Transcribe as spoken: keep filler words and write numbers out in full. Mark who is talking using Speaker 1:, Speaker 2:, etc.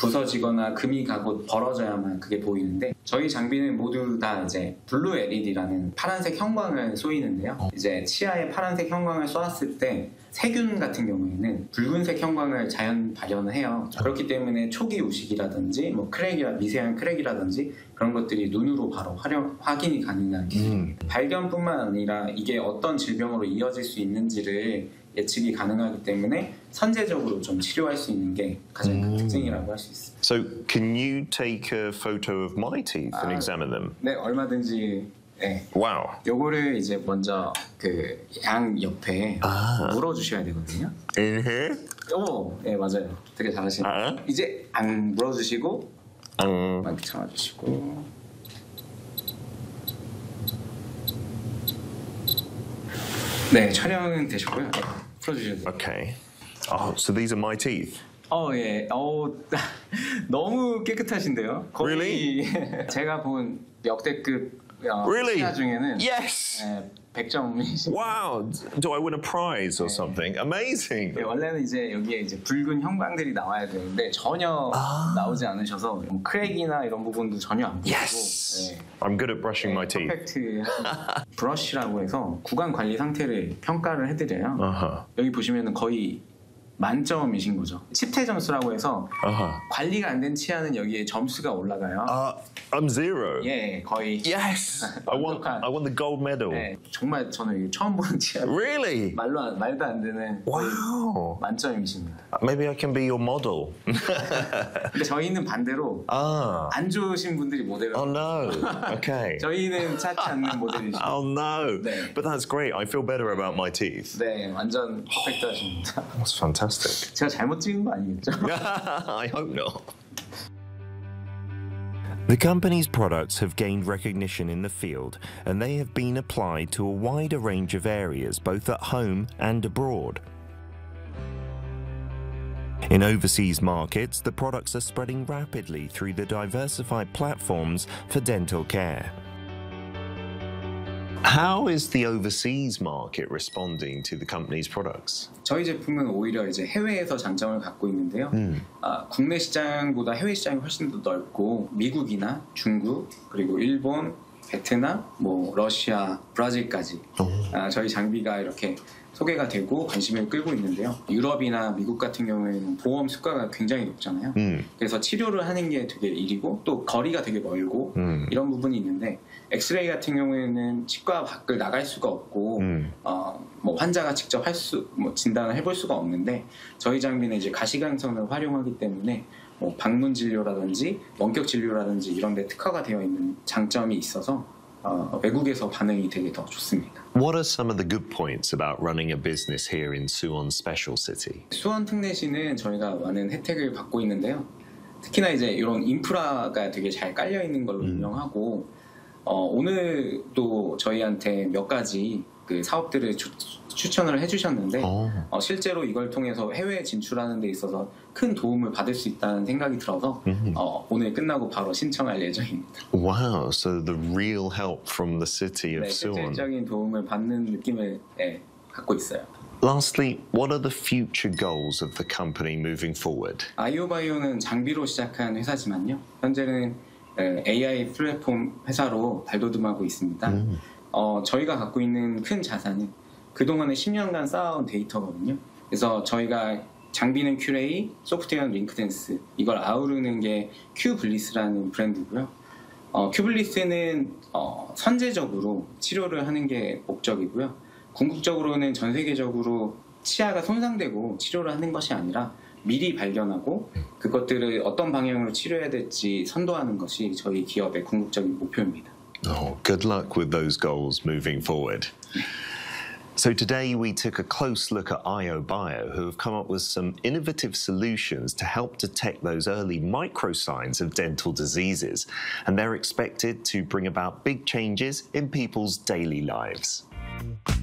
Speaker 1: 부서지거나 금이 가고 벌어져야만 그게 보이는데 저희 장비는 모두 다 이제 블루 엘이디라는 파란색 형광을 쏘이는데요. 이제 치아에 파란색 형광을 쏘았을 때 세균 같은 경우에는 붉은색 형광을 자연 발현을 해요. 그렇기 때문에 초기 우식이라든지 뭐 크랙이라 미세한 크랙이라든지 그런 것들이 눈으로 바로 활용, 확인이 가능한 기술입니다. 음. 발견뿐만 아니라 이게 어떤 질병으로 이어질 수 있는지를 예측이 가능하기 때문에 선제적으로 좀 치료할 수 있는 게 가장 큰 특징이라고 할 수 있습니다.
Speaker 2: So can you take a photo of my teeth and
Speaker 1: 아,
Speaker 2: examine them?
Speaker 1: 네, 얼마든지. 네.
Speaker 2: Wow.
Speaker 1: 요거를 이제 먼저 그 양 옆에
Speaker 2: 아.
Speaker 1: 물어주셔야 되거든요.
Speaker 2: In here?
Speaker 1: 오, 네 맞아요. 되게 잘하시네요.
Speaker 2: 아.
Speaker 1: 이제 안 물어주시고
Speaker 2: Um.
Speaker 1: 이렇게 참아주시고. 네, 촬영은 되셨고요. 네, 풀어주셔도 돼요.
Speaker 2: Okay. Oh, so these are my teeth.
Speaker 1: 어, 예. 어, 너무 깨끗하신데요. 거의
Speaker 2: Really?
Speaker 1: 제가 본 역대급 어,
Speaker 2: Really?
Speaker 1: 치아 중에는
Speaker 2: Yes.
Speaker 1: 네, 백 점이십니다.
Speaker 2: Wow. Do I win a prize or something? Amazing.
Speaker 1: 네, 원래는 이제 여기에 이제 붉은 형광들이 나와야 되는데 전혀
Speaker 2: 아.
Speaker 1: 나오지 않으셔서 뭐 크랙이나 이런 부분도 전혀 안 보이고.
Speaker 2: Yes.
Speaker 1: 네.
Speaker 2: I'm good at brushing my teeth.
Speaker 1: 퍼펙트 브러쉬라고 해서 구강 관리 상태를 평가를 해드려요.
Speaker 2: Uh-huh.
Speaker 1: 여기 보시면은 거의 만점이신 거죠. 칩태 점수라고 해서
Speaker 2: Uh-huh.
Speaker 1: 관리가 안 된 치아는 여기에 점수가 올라가요.
Speaker 2: Uh, I'm zero.
Speaker 1: 예, 거의.
Speaker 2: Yes. I want. I want the gold medal.
Speaker 1: 네, 정말 저는 이거 처음 보는 치아.
Speaker 2: Really?
Speaker 1: 말로 안, 말도 안 되는 거의
Speaker 2: Wow.
Speaker 1: 만점이십니다.
Speaker 2: Maybe I can be your model.
Speaker 1: 근데 저희는 반대로
Speaker 2: Ah.
Speaker 1: 안 좋으신 분들이 모델을.
Speaker 2: Oh no. Okay.
Speaker 1: 저희는 찾지 않는 모델이시죠.
Speaker 2: Oh no.
Speaker 1: 네.
Speaker 2: But that's great. I feel better about my teeth.
Speaker 1: 네, 완전 퍼펙트하십니다.
Speaker 2: That's fantastic.
Speaker 1: 제가 잘못 찍은 거 아니겠죠?
Speaker 2: I hope not.
Speaker 3: The company's products have gained recognition in the field, and they have been applied to a wider range of areas, both at home and abroad. In overseas markets, the products are spreading rapidly through the diversified platforms for dental care.
Speaker 2: How is the overseas market responding to the company's products?
Speaker 1: 저희 제품은 오히려 이제 해외에서 장점을 갖고 있는데요.
Speaker 2: 음.
Speaker 1: 아, 국내 시장보다 해외 시장이 훨씬 더 넓고 미국이나 중국 그리고 일본, 베트남, 뭐 러시아, 브라질까지 아, 저희 장비가 이렇게 소개가 되고 관심을 끌고 있는데요. 유럽이나 미국 같은 경우에는 보험 수가가 굉장히 높잖아요.
Speaker 2: 음.
Speaker 1: 그래서 치료를 하는 게 되게 일이고 또 거리가 되게 멀고
Speaker 2: 음.
Speaker 1: 이런 부분이 있는데 엑스레이 같은 경우에는 치과 밖을 나갈 수가 없고
Speaker 2: 음.
Speaker 1: 어, 뭐 환자가 직접 할 수, 뭐 진단을 해볼 수가 없는데 저희 장비는 이제 가시광선을 활용하기 때문에 뭐 방문 진료라든지 원격 진료라든지 이런 데 특화가 되어 있는 장점이 있어서 어, 외국에서 반응이 되게 더 좋습니다.
Speaker 2: What are some of the good points about running a business here in Suwon Special City?
Speaker 1: 수원 특례시는 저희가 많은 혜택을 받고 있는데요. 특히나 이제 이런 인프라가 되게 잘 깔려 있는 걸로
Speaker 2: 음.
Speaker 1: 유명하고 어, 오늘 또 저희한테 몇 가지 그 사업들을 주, 추천을 해주셨는데
Speaker 2: 어.
Speaker 1: 어, 실제로 이걸 통해서 해외 진출하는 데 있어서 큰 도움을 받을 수 있다는 생각이 들어서
Speaker 2: 음.
Speaker 1: 어, 오늘 끝나고 바로 신청할 예정입니다.
Speaker 2: Wow, so the real help from the city of
Speaker 1: 네,
Speaker 2: Suwon.
Speaker 1: 실질적인 도움을 받는 느낌을 예, 갖고 있어요.
Speaker 2: Lastly, what are the future goals of the company moving forward?
Speaker 1: 아이오바이오는 장비로 시작한 회사지만요. 현재는 에이아이 플랫폼 회사로 발돋움하고 있습니다.
Speaker 2: 음.
Speaker 1: 어, 저희가 갖고 있는 큰 자산은 그동안에 십 년간 쌓아온 데이터거든요. 그래서 저희가 장비는 큐레이, 소프트웨어는 링크댄스 이걸 아우르는 게 큐블리스라는 브랜드고요. 어, 큐블리스는 어, 선제적으로 치료를 하는 게 목적이고요. 궁극적으로는 전 세계적으로 치아가 손상되고 치료를 하는 것이 아니라 미리 발견하고 그것들을 어떤 방향으로 치료해야 될지 선도하는 것이 저희 기업의 궁극적인 목표입니다.
Speaker 2: Oh, good luck with those goals moving forward. So today we took a close look at iOBio, who have come up with some innovative solutions to help detect those early micro signs of dental diseases, and they're expected to bring about big changes in people's daily lives.